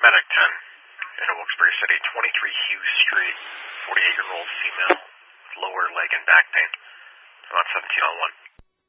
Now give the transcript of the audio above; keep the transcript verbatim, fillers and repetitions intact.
Medic ten, in Wilkes-Barre City, twenty-three Hughes Street, forty-eight-year-old female, lower leg and back pain. About seventeen on one.